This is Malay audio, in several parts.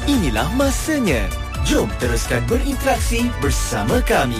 Inilah masanya. Jom teruskan berinteraksi bersama kami.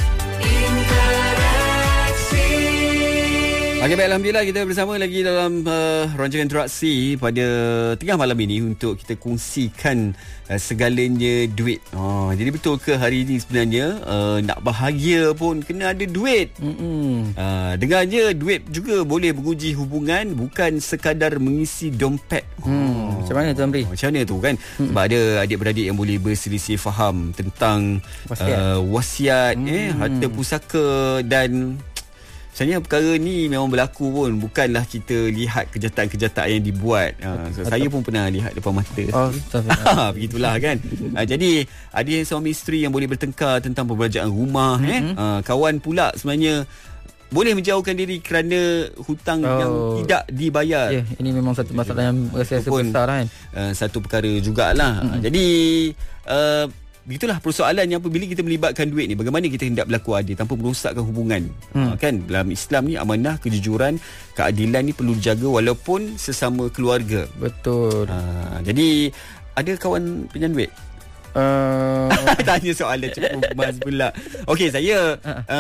Okay, baik, Alhamdulillah kita bersama lagi dalam rancangan interaksi pada tengah malam ini untuk kita kongsikan segalanya duit. Jadi betul ke hari ini sebenarnya nak bahagia pun kena ada duit? Dengarnya duit juga boleh menguji hubungan, bukan sekadar mengisi dompet. Macam mana tu, Amri? Macam mana tu kan? Sebab ada adik-beradik yang boleh berselisih faham tentang wasiat, harta pusaka dan sebenarnya perkara ni memang berlaku pun. Bukanlah kita lihat kejahatan-kejahatan yang dibuat. Saya pun pernah lihat depan mata. Begitulah kan. Jadi ada suami isteri yang boleh bertengkar tentang pembelanjaan rumah. Kawan pula sebenarnya boleh menjauhkan diri kerana hutang yang tidak dibayar. Ini memang satu masalah yang rasa besar kan. Satu perkara jugalah. Jadi begitulah persoalannya apabila kita melibatkan duit ni, bagaimana kita hendak berlaku adil tanpa merosakkan hubungan. Kan dalam Islam ni amanah, kejujuran, keadilan ni perlu dijaga walaupun sesama keluarga. Betul. Jadi ada kawan pinjam duit? Tanya soalan cukup mas pula. Okey, saya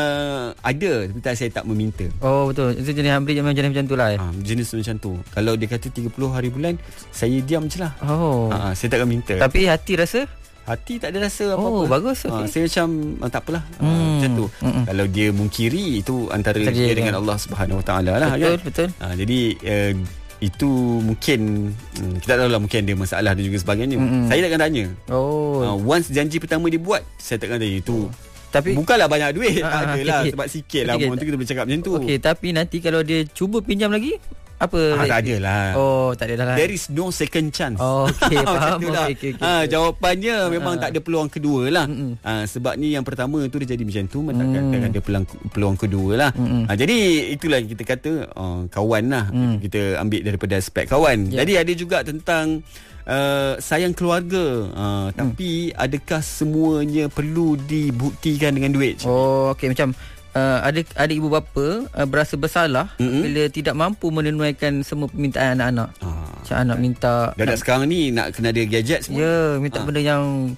ada, tapi saya tak meminta. Oh betul. Itu jenis Amri jenis macam tu lah. Jenis macam tu. Kalau dia kata 30 hari bulan, saya diam je lah. Saya takkan minta. Tapi hati rasa? Hati tak ada rasa apa-apa. Bagus. Okay. Saya macam tak apalah. Macam tu. Kalau dia mungkiri, itu antara dia dengan Allah Subhanahu Wa Taala lah. Betul. Jadi itu mungkin kita tak tahu lah, mungkin ada masalah dan juga sebagainya. Saya takkan tanya. Once janji pertama dia buat, saya takkan tanya itu. Tapi bukanlah banyak duit, tak adalah, sebab sikit lah. Orang tu kita boleh cakap macam tu. Okey, tapi nanti kalau dia cuba pinjam lagi, apa? Tak adalah. Tak adalah. There is no second chance. Okey, faham. Okay. Jawapannya memang tak ada peluang kedua lah. Sebab ni yang pertama tu dia jadi macam tu, takkan ada peluang kedua lah. Jadi itulah yang kita kata kawan lah. Kita ambil daripada aspek kawan. Jadi ada juga tentang sayang keluarga. Tapi adakah semuanya perlu dibuktikan dengan duit? Okey, macam adik ibu bapa berasa bersalah bila tidak mampu menunaikan semua permintaan anak-anak. Macam anak minta, budak sekarang ni nak kena ada gadget semua. Minta benda yang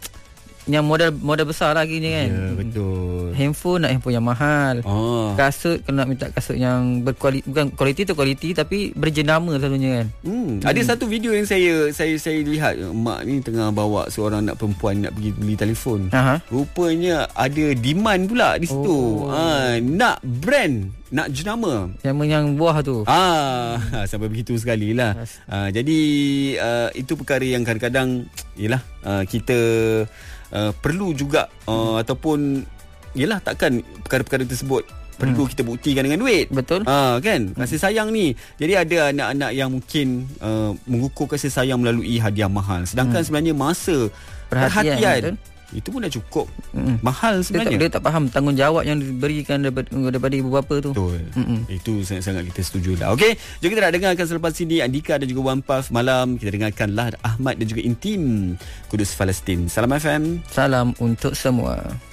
modal besar lagi ni kan. Betul. Handphone nak handphone yang mahal. Kasut kena minta kasut yang berkualiti, bukan kualiti tu kualiti, tapi berjenama selalunya kan. Ada satu video yang saya lihat, mak ni tengah bawa seorang anak perempuan nak pergi beli telefon. Rupanya ada demand pula di situ. Nak brand, nak jenama, yang buah tu. Sampai begitu sekali lah. Jadi itu perkara yang kadang-kadang kita perlu juga ataupun takkan perkara-perkara tersebut perlu kita buktikan dengan duit. Betul. Kan kasih sayang ni. Jadi ada anak-anak yang mungkin mengukur kasih sayang melalui hadiah mahal, sedangkan sebenarnya masa perhatian itu pun dah cukup mahal sebenarnya. Dia tak faham tanggungjawab yang diberikan daripada ibu bapa tu. Betul. Itu sangat-sangat kita setuju lah. Okey, jom kita nak dengarkan selepas ini Andika dan juga Wan Puff malam. Kita dengarkanlah Ahmad dan juga Intim, Kudus Palestin. Salam FM. Salam untuk semua.